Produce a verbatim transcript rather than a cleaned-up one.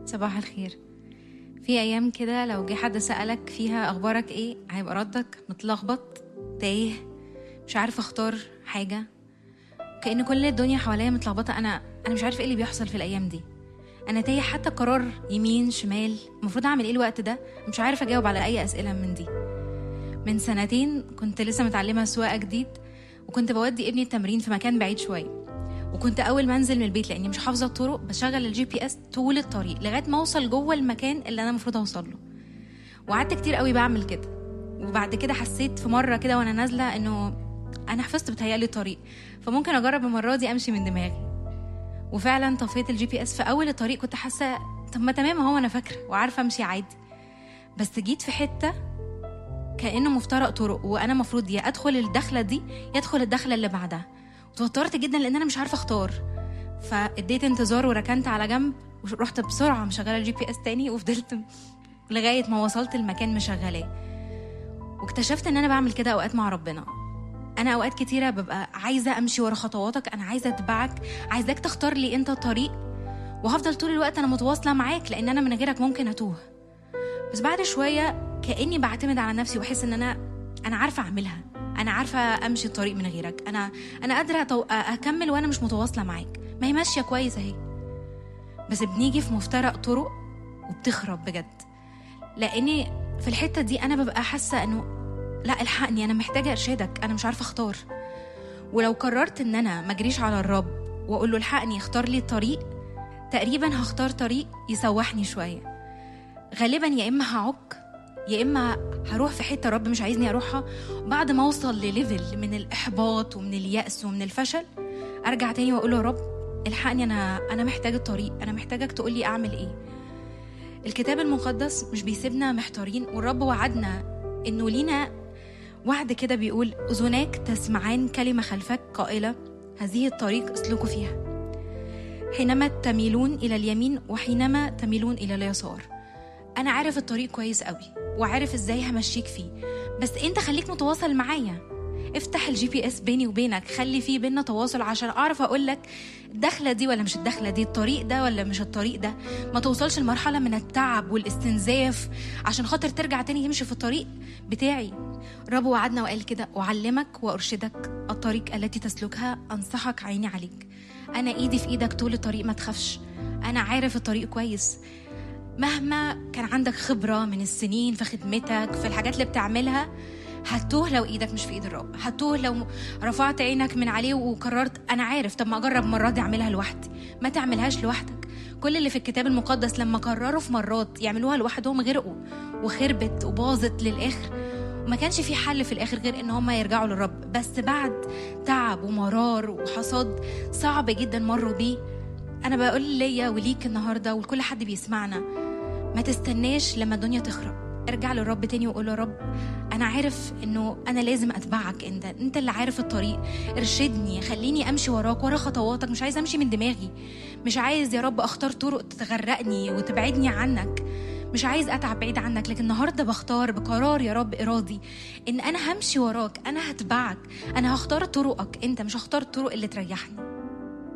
صباح الخير. في ايام كده لو جه حد سألك فيها اخبارك ايه هيبقى ردك متلخبط، تايه، مش عارف اختار حاجة، كأن كل الدنيا حواليا متلخبطة. انا انا مش عارف ايه اللي بيحصل في الايام دي. انا تايه، حتى قرار يمين شمال المفروض اعمل ايه الوقت ده، مش عارف اجاوب على اي اسئلة من دي. من سنتين كنت لسه متعلمة سواقة جديد، وكنت بودي ابني التمرين في مكان بعيد شوية، وكنت اول ما انزل من البيت لاني مش حافظه الطرق بشغل الجي بي اس طول الطريق لغايه ما اوصل جوه المكان اللي انا المفروض اوصل له. وقعدت كتير قوي بعمل كده، وبعد كده حسيت في مره كده وانا نازله انه انا حفظت بتهيالي الطريق، فممكن اجرب المره دي امشي من دماغي. وفعلا طفيت الجي بي اس في اول الطريق، كنت حاسه طب ما تمام هو انا فاكره وعارفه امشي عادي، بس جيت في حته كانه مفترق طرق وانا مفروض يا ادخل الدخله دي يا ادخل الدخله اللي بعدها. وتوترت جدا لان انا مش عارفه اختار، فاديت انتظار وركنت على جنب ورحت بسرعه مشغله الجي بي اس تاني، وفضلت لغايه ما وصلت المكان مشغلاه. واكتشفت ان انا بعمل كده اوقات مع ربنا. انا اوقات كتيره ببقى عايزه امشي ورا خطواتك، انا عايزه اتبعك، عايزاك تختار لي انت الطريق، وهفضل طول الوقت انا متواصله معاك لان انا من غيرك ممكن اتوه. بس بعد شويه كاني بعتمد على نفسي واحس ان انا انا عارفه اعملها، انا عارفه امشي الطريق من غيرك، انا انا قادره أتو... اكمل وانا مش متواصله معاك، ما هي ماشيه كويس اهي. بس بنيجي في مفترق طرق وبتخرب بجد، لاني في الحته دي انا ببقى حاسه انه لا الحقني، انا محتاجه ارشادك، انا مش عارفه اختار. ولو قررت ان انا ما اجريش على الرب واقول له الحقني اختار لي الطريق، تقريبا هختار طريق يسوحني شويه. غالبا يا اما هعك يا اما هروح في حته رب مش عايزني اروحها، بعد ما اوصل لليفل من الاحباط ومن اليأس ومن الفشل ارجع تاني واقول له رب الحقني، انا انا محتاج الطريق، انا محتاجك تقول لي اعمل ايه. الكتاب المقدس مش بيسيبنا محتارين، والرب وعدنا انه لينا وعد كده بيقول اذناك تسمعان كلمه خلفك قائله هذه الطريق اسلكوا فيها، حينما تميلون الى اليمين وحينما تميلون الى اليسار. انا عارف الطريق كويس قوي وعارف ازاي همشيك فيه، بس انت خليك متواصل معايا. افتح الجي بي اس بيني وبينك، خلي فيه بينا تواصل عشان اعرف اقولك الدخله دي ولا مش الدخله دي، الطريق ده ولا مش الطريق ده. ما توصلش لمرحله من التعب والاستنزاف عشان خاطر ترجع تاني تمشي في الطريق بتاعي. رب وعدنا وقال كده اعلمك وارشدك الطريق التي تسلكها، انصحك عيني عليك. انا ايدي في ايدك طول الطريق، ما تخافش، انا عارف الطريق كويس. مهما كان عندك خبرة من السنين في خدمتك في الحاجات اللي بتعملها، هتوه لو ايدك مش في ايد الرب، هتوه لو رفعت عينك من عليه وقررت انا عارف طب ما اجرب مرة دي اعملها لوحدي. ما تعملهاش لوحدك. كل اللي في الكتاب المقدس لما قرروا في مرات يعملوها لوحدهم غرقوا وخربت وباظت للاخر، وما كانش في حل في الاخر غير ان هم يرجعوا للرب. بس بعد تعب ومرار وحصاد صعب جدا مروا بيه، انا بقول ليا وليك النهارده ولكل حد بيسمعنا، ما تستناش لما الدنيا تخرب. ارجع للرب تاني وقول له رب انا عارف انه انا لازم اتبعك، انت انت اللي عارف الطريق، ارشدني، خليني امشي وراك ورا خطواتك، مش عايز امشي من دماغي، مش عايز يا رب اختار طرق تغرقني وتبعدني عنك، مش عايز اتعب بعيد عنك. لكن النهارده بختار بقرار يا رب ارادي ان انا همشي وراك، انا هتبعك، انا هختار طرقك انت، مش هختار الطرق اللي تريحني.